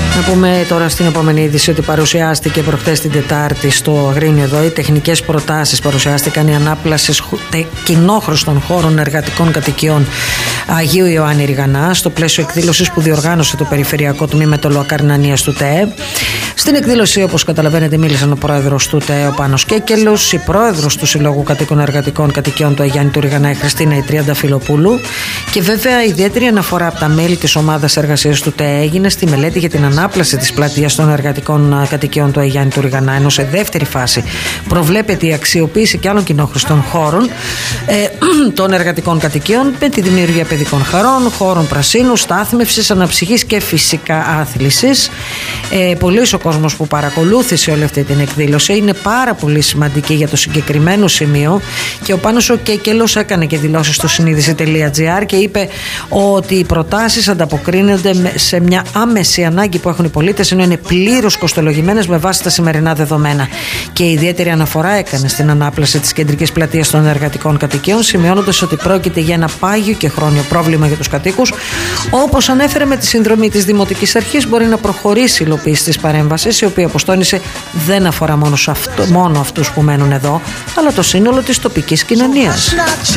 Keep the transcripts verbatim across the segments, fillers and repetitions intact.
Να πούμε τώρα στην επόμενη είδηση ότι παρουσιάστηκε προχτές την Τετάρτη στο Αγρίνιο εδώ. Οι τεχνικές προτάσεις παρουσιάστηκαν, η ανάπλαση κοινόχρηστων χώρων εργατικών κατοικιών Αγίου Ιωάννη Ριγανά στο πλαίσιο εκδήλωσης που διοργάνωσε το Περιφερειακό Τμήμα Μεταλλοακαρνανίας του ΤΕΕ. Στην εκδήλωση, όπως καταλαβαίνετε, μίλησαν ο πρόεδρος του ΤΕΕ, ο Πάνος Κέκελος, η πρόεδρος του Συλλόγου Κατοίκων Εργατικών Κατοικιών του Αγιάννη του Ριγανά, η Χριστίνα η Τριανταφυλοπούλου. Και βέβαια, ιδιαίτερη αναφορά από τα μέλη της ομάδας εργασίας του ΤΕΕ έγινε στη μελέτη για την ανάπλαση της πλατείας των εργατικών κατοικιών του Αγιάννη του Ριγανά. Ενώ σε δεύτερη φάση προβλέπεται η αξιοποίηση και άλλων κοινόχρηστων χώρων ε, των εργατικών κατοικιών με τη δημιουργία παιδικών χαρών, χώρων πρασίνου, στάθμευσης, αναψυχής και φυσικά άθλησης. Ε, Πολύς ο κόσμος που παρακολούθησε όλη αυτή την εκδήλωση, είναι πάρα πολύ σημαντική για το συγκεκριμένο σημείο, και ο Πάνος ο Κέκελος έκανε και δηλώσεις στο συνείδηση τελεία τζι άρ και είπε ότι οι προτάσεις ανταποκρίνονται σε μια άμεση ανάγκη που έχουν οι πολίτες, ενώ είναι πλήρως κοστολογημένες με βάση τα σημερινά δεδομένα. Και ιδιαίτερη αναφορά έκανε στην ανάπλαση της κεντρικής πλατείας των εργατικών κατοικιών, σημειώνοντας ότι πρόκειται για ένα πάγιο και χρόνιο πρόβλημα για τους κατοίκους. Όπως ανέφερε, με τη συνδρομή της Δημοτικής Αρχής μπορεί να προχωρήσει η υλοποίηση της παρέμβασης, η οποία, όπως τόνισε, δεν αφορά μόνο, αυτό, μόνο αυτούς που μένουν εδώ, αλλά το σύνολο της τοπικής κοινωνίας.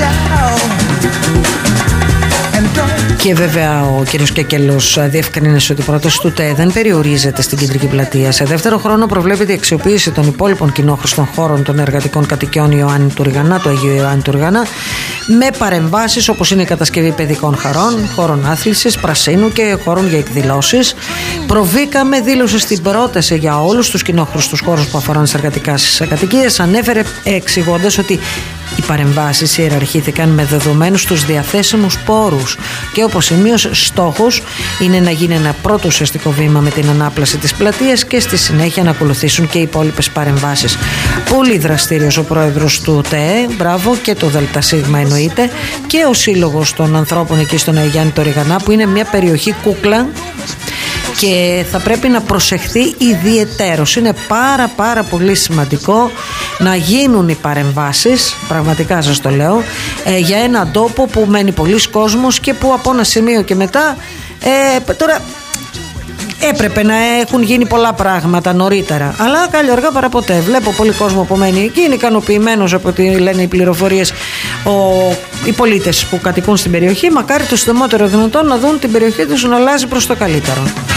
Και βέβαια ο κ. Κέκελος διευκρίνησε ότι η πρόταση του ΤΕΕ δεν περιορίζεται στην κεντρική πλατεία. Σε δεύτερο χρόνο προβλέπεται η αξιοποίηση των υπόλοιπων κοινόχρηστων χώρων των εργατικών κατοικιών Ιωάννη του Ριγανά, του Αγίου Ιωάννη του Ριγανά, με παρεμβάσεις όπως είναι η κατασκευή παιδικών χαρών, χώρων άθλησης, πρασίνου και χώρων για εκδηλώσεις. Προβήκαμε, δήλωσε στην πρόταση για όλους τους κοινόχρηστους χώρους που αφορούν τις εργατικές κατοικίες. Ανέφερε εξηγώντας ότι οι παρεμβάσεις ιεραρχήθηκαν με δεδομένους τους διαθέσιμους πόρους και, όπως σημείωσε, στόχος είναι να γίνει ένα πρώτο ουσιαστικό βήμα με την ανάπλαση της πλατείας και στη συνέχεια να ακολουθήσουν και οι υπόλοιπες παρεμβάσεις. Πολύ δραστήριος ο πρόεδρος του ΤΕΕ, μπράβο, και το ΔΣ εννοείται, και ο σύλλογος των ανθρώπων εκεί στον Αγιάννη το Ριγανά, που είναι μια περιοχή κούκλα και θα πρέπει να προσεχθεί ιδιαιτέρως. Είναι πάρα πάρα πολύ σημαντικό να γίνουν οι παρεμβάσεις, πραγματικά σας το λέω, ε, για έναν τόπο που μένει πολλής κόσμος και που από ένα σημείο και μετά ε, τώρα έπρεπε να έχουν γίνει πολλά πράγματα νωρίτερα, αλλά καλή αργά παρά ποτέ. Βλέπω πολύ κόσμο που μένει εκεί, είναι ικανοποιημένος από ό,τι λένε οι πληροφορίες ο, οι πολίτες που κατοικούν στην περιοχή. Μακάρι το συντομότερο δυνατόν να δουν την περιοχή τους να αλλάζει προς το καλύτερο.